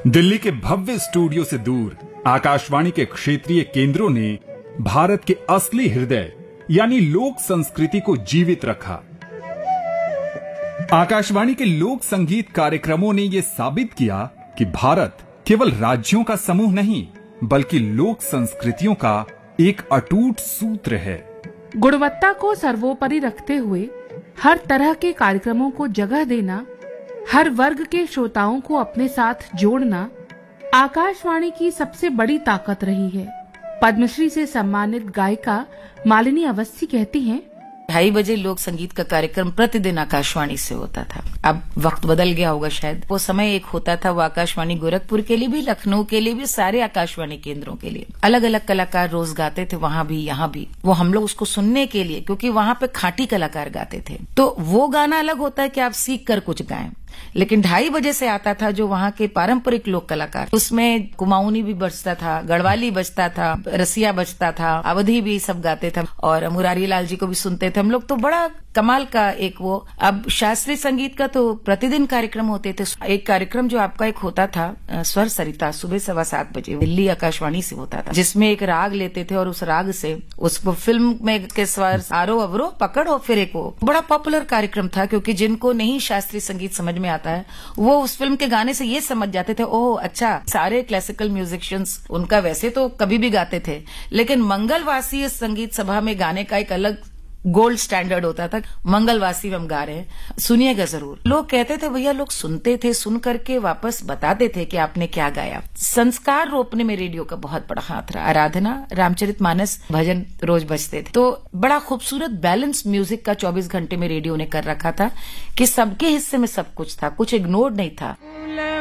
दिल्ली के भव्य स्टूडियो से दूर आकाशवाणी के क्षेत्रीय केंद्रों ने भारत के असली हृदय यानी लोक संस्कृति को जीवित रखा। आकाशवाणी के लोक संगीत कार्यक्रमों ने यह साबित किया कि भारत केवल राज्यों का समूह नहीं बल्कि लोक संस्कृतियों का एक अटूट सूत्र है। गुणवत्ता को सर्वोपरि रखते हुए हर तरह के कार्यक्रमों को जगह देना, हर वर्ग के श्रोताओं को अपने साथ जोड़ना आकाशवाणी की सबसे बड़ी ताकत रही है। पद्मश्री से सम्मानित गायिका मालिनी अवस्थी कहती हैं, 2:30 बजे लोक संगीत का कार्यक्रम प्रतिदिन आकाशवाणी से होता था। अब वक्त बदल गया होगा शायद। वो समय एक होता था, वो आकाशवाणी गोरखपुर के लिए भी, लखनऊ के लिए भी, सारे आकाशवाणी केंद्रों के लिए अलग अलग कलाकार रोज गाते थे, वहां भी यहाँ भी। वो हम लोग उसको सुनने के लिए, क्योंकि वहां पे खाटी कलाकार गाते थे, तो वो गाना अलग होता है कि आप सीख कर कुछ गाएं। लेकिन 2:30 बजे से आता था जो वहाँ के पारंपरिक लोक कलाकार, उसमें कुमाऊनी भी बजता था, गढ़वाली बजता था, रसिया बजता था, अवधी भी सब गाते थे और मुरारी लाल जी को भी सुनते थे हम लोग। तो बड़ा कमाल का एक वो। अब शास्त्रीय संगीत का तो प्रतिदिन कार्यक्रम होते थे। एक कार्यक्रम जो आपका एक होता था स्वर सरिता, सुबह 7:15 बजे दिल्ली आकाशवाणी से होता था, जिसमें एक राग लेते थे और उस राग से उसको फिल्म में के स्वर आरोह अवरोह पकड़ और फिर एक वो बड़ा पॉपुलर कार्यक्रम था, क्योंकि जिनको नहीं शास्त्रीय संगीत समझ में आता है वो उस फिल्म के गाने से ये समझ जाते थे, ओह अच्छा, सारे क्लासिकल म्यूजिशियंस उनका वैसे तो कभी भी गाते थे, लेकिन मंगलवासी संगीत सभा में गाने का एक अलग गोल्ड स्टैंडर्ड होता था। मंगलवासी में हम गा रहे हैं, सुनिएगा जरूर। लोग कहते थे, भैया लोग सुनते थे, सुन करके वापस बताते थे कि आपने क्या गाया। संस्कार रोपने में रेडियो का बहुत बड़ा हाथ रहा। आराधना, रामचरितमानस, भजन रोज बजते थे, तो बड़ा खूबसूरत बैलेंस म्यूजिक का 24 घंटे में रेडियो ने कर रखा था कि सबके हिस्से में सब कुछ था, कुछ इग्नोर्ड नहीं था।